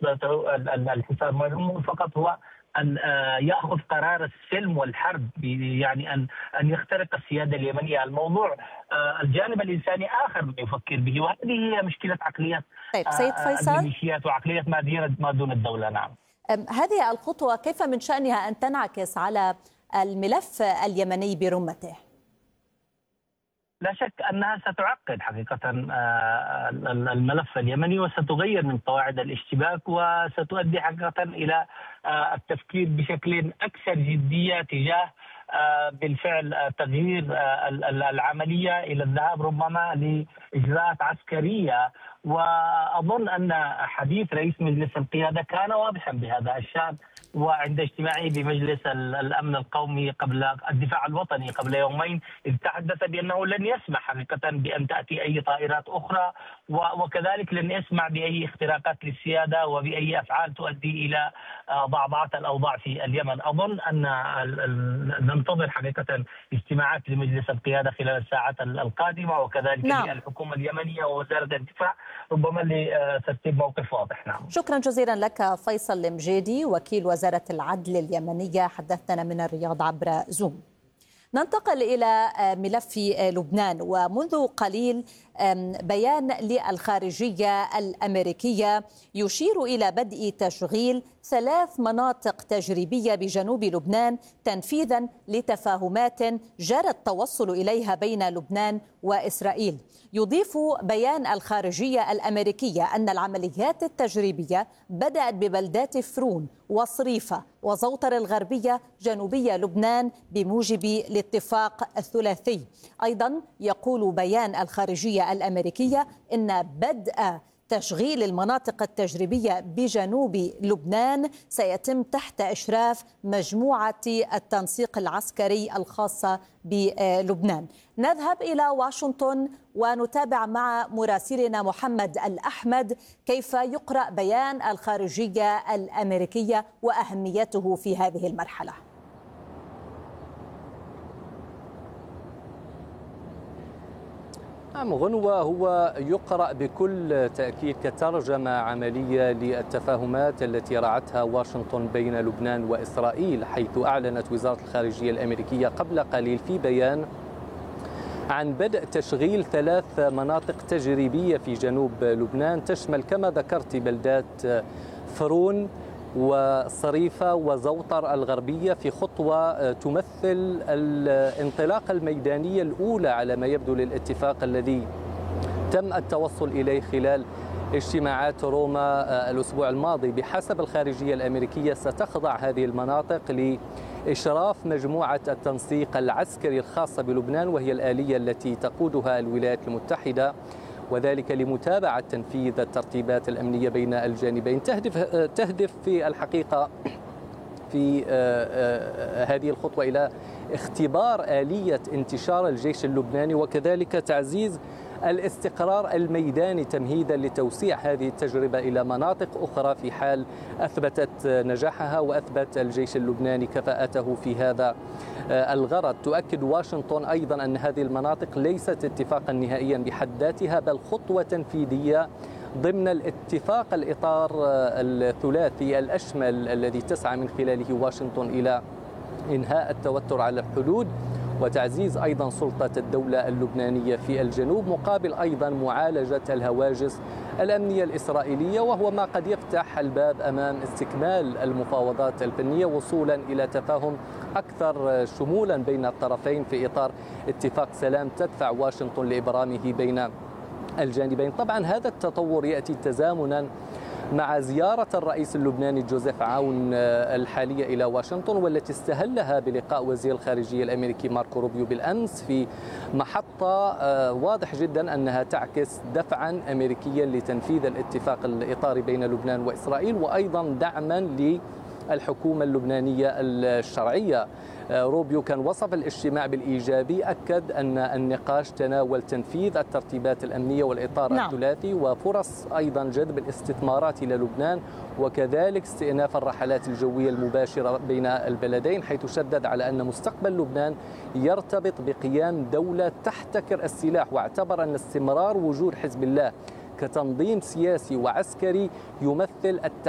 بالنسبة له الحساب ما يهمه فقط هو أن يأخذ قرار السلم والحرب، يعني أن يخترق السيادة اليمنية. الموضوع الجانب الإنساني آخر ما يفكر به، وهذه هي مشكلة عقلية طيب سيد فيصل، الميليشيات وعقلية ما دون الدولة. نعم، هذه الخطوة كيف من شأنها أن تنعكس على الملف اليمني برمته؟ لا شك أنها ستعقد حقيقة الملف اليمني، وستغير من قواعد الاشتباك، وستؤدي حقيقة إلى التفكير بشكل أكثر جدية تجاه بالفعل تغيير العملية إلى الذهاب ربما لإجراءات عسكرية. وأظن أن حديث رئيس مجلس القيادة كان واضحا بهذا الشأن، وعند اجتماعه بمجلس الأمن القومي قبل الدفاع الوطني قبل يومين، إذ تحدث بأنه لن يسمح حقيقة بأن تأتي أي طائرات أخرى، وكذلك لن يسمح بأي اختراقات للسيادة وبأي أفعال تؤدي إلى ضعضعة الأوضاع في اليمن. أظن أن ننتظر حقيقة اجتماعات لمجلس القيادة خلال الساعات القادمة، وكذلك للحكومة اليمنية ووزارة الدفاع ربما لترتيب موقف واضح. نعم، شكرا جزيلا لك فيصل المجيدي وكيل وزارة العدل اليمنية، حدثنا من الرياض عبر زوم. ننتقل إلى ملف لبنان، ومنذ قليل بيان للخارجية الأمريكية يشير إلى بدء تشغيل 3 مناطق تجريبية بجنوب لبنان تنفيذا لتفاهمات جرى التوصل إليها بين لبنان وإسرائيل. يضيف بيان الخارجية الأمريكية أن العمليات التجريبية بدأت ببلدات فرون وصريفة وزوطر الغربية جنوبية لبنان بموجب الاتفاق الثلاثي. أيضا يقول بيان الخارجية الأمريكية إن بدء تشغيل المناطق التجريبية بجنوب لبنان سيتم تحت إشراف مجموعة التنسيق العسكري الخاصة بلبنان. نذهب إلى واشنطن ونتابع مع مراسلنا محمد الأحمد كيف يقرأ بيان الخارجية الأمريكية وأهميته في هذه المرحلة. نعم غنوة، هو يقرأ بكل تأكيد كترجمة عملية للتفاهمات التي رعتها واشنطن بين لبنان وإسرائيل، حيث أعلنت وزارة الخارجية الأمريكية قبل قليل في بيان عن بدء تشغيل 3 مناطق تجريبية في جنوب لبنان تشمل كما ذكرت بلدات فرون وصريفة وزوطر الغربية، في خطوة تمثل الانطلاقة الميدانية الأولى على ما يبدو للاتفاق الذي تم التوصل إليه خلال اجتماعات روما الأسبوع الماضي. بحسب الخارجية الأمريكية ستخضع هذه المناطق لإشراف مجموعة التنسيق العسكري الخاصة بلبنان، وهي الآلية التي تقودها الولايات المتحدة، وذلك لمتابعة تنفيذ الترتيبات الأمنية بين الجانبين. تهدف في الحقيقة في هذه الخطوة إلى اختبار آلية انتشار الجيش اللبناني، وكذلك تعزيز الاستقرار الميداني تمهيدا لتوسيع هذه التجربة إلى مناطق أخرى في حال أثبتت نجاحها وأثبت الجيش اللبناني كفاءته في هذا الغرض. تؤكد واشنطن أيضا أن هذه المناطق ليست اتفاقا نهائيا بحد ذاتها، بل خطوة تنفيذية ضمن الاتفاق الإطار الثلاثي الأشمل الذي تسعى من خلاله واشنطن إلى إنهاء التوتر على الحدود وتعزيز أيضا سلطة الدولة اللبنانية في الجنوب، مقابل أيضا معالجة الهواجس الأمنية الإسرائيلية، وهو ما قد يفتح الباب أمام استكمال المفاوضات الفنية وصولا إلى تفاهم أكثر شمولا بين الطرفين في إطار اتفاق سلام تدفع واشنطن لإبرامه بين الجانبين. طبعا هذا التطور يأتي تزامنا مع زيارة الرئيس اللبناني جوزيف عون الحالية إلى واشنطن، والتي استهلها بلقاء وزير الخارجية الأمريكي ماركو روبيو بالأمس في محطة واضح جدا أنها تعكس دفعا أمريكيا لتنفيذ الاتفاق الإطاري بين لبنان وإسرائيل، وأيضا دعما للحكومة اللبنانية الشرعية. روبيو كان وصف الاجتماع بالإيجابي، أكد أن النقاش تناول تنفيذ الترتيبات الأمنية والإطار الثلاثي وفرص أيضا جذب الاستثمارات إلى لبنان، وكذلك استئناف الرحلات الجوية المباشرة بين البلدين، حيث شدد على أن مستقبل لبنان يرتبط بقيام دولة تحتكر السلاح، واعتبر أن استمرار وجود حزب الله كتنظيم سياسي وعسكري يمثل